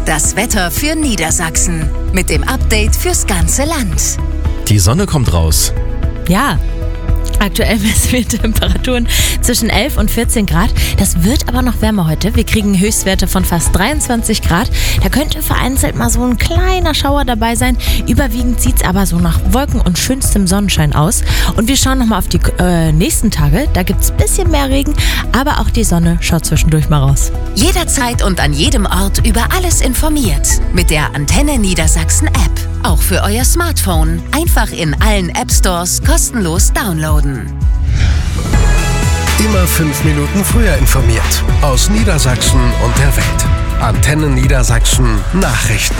Das Wetter für Niedersachsen mit dem Update fürs ganze Land. Die Sonne kommt raus. Ja, aktuell messen wir Temperaturen zwischen 11 und 14 Grad. Das wird aber noch wärmer heute. Wir kriegen Höchstwerte von fast 23 Grad. Da könnte vereinzelt mal so ein kleiner Schauer dabei sein. Überwiegend sieht es aber so nach Wolken und schönstem Sonnenschein aus. Und wir schauen nochmal auf die nächsten Tage. Da gibt es ein bisschen mehr Regen, aber auch die Sonne schaut zwischendurch mal raus. Jederzeit und an jedem Ort über alles informiert. Mit der Antenne Niedersachsen App. Auch für euer Smartphone. Einfach in allen App-Stores kostenlos downloaden. Immer 5 Minuten früher informiert. Aus Niedersachsen und der Welt. Antenne Niedersachsen Nachrichten.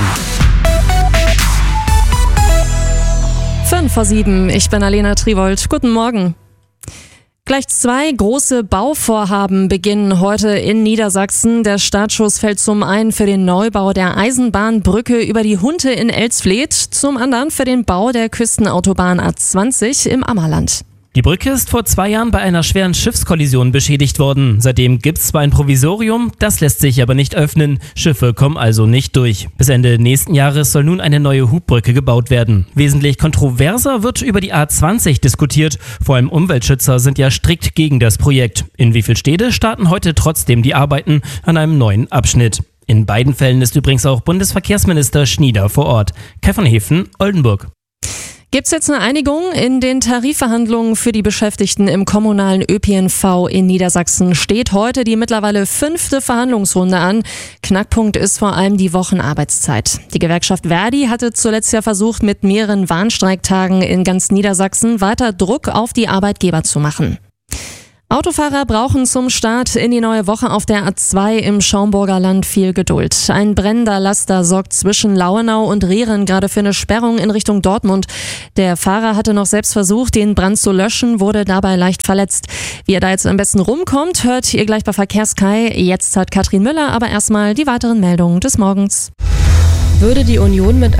5:07, ich bin Alena Triwold. Guten Morgen. Gleich 2 große Bauvorhaben beginnen heute in Niedersachsen. Der Startschuss fällt zum einen für den Neubau der Eisenbahnbrücke über die Hunte in Elsfleth, zum anderen für den Bau der Küstenautobahn A20 im Ammerland. Die Brücke ist vor 2 Jahren bei einer schweren Schiffskollision beschädigt worden. Seitdem gibt's zwar ein Provisorium, das lässt sich aber nicht öffnen. Schiffe kommen also nicht durch. Bis Ende nächsten Jahres soll nun eine neue Hubbrücke gebaut werden. Wesentlich kontroverser wird über die A20 diskutiert. Vor allem Umweltschützer sind ja strikt gegen das Projekt. In Wiefelstede starten heute trotzdem die Arbeiten an einem neuen Abschnitt. In beiden Fällen ist übrigens auch Bundesverkehrsminister Schnieder vor Ort. Kai von Hefen, Oldenburg. Gibt's jetzt eine Einigung? In den Tarifverhandlungen für die Beschäftigten im kommunalen ÖPNV in Niedersachsen steht heute die mittlerweile 5. Verhandlungsrunde an. Knackpunkt ist vor allem die Wochenarbeitszeit. Die Gewerkschaft Verdi hatte zuletzt ja versucht, mit mehreren Warnstreiktagen in ganz Niedersachsen weiter Druck auf die Arbeitgeber zu machen. Autofahrer brauchen zum Start in die neue Woche auf der A2 im Schaumburger Land viel Geduld. Ein brennender Laster sorgt zwischen Lauenau und Rehren gerade für eine Sperrung in Richtung Dortmund. Der Fahrer hatte noch selbst versucht, den Brand zu löschen, wurde dabei leicht verletzt. Wie er da jetzt am besten rumkommt, hört ihr gleich bei Verkehrskai. Jetzt hat Katrin Müller aber erstmal die weiteren Meldungen des Morgens. Würde die Union mit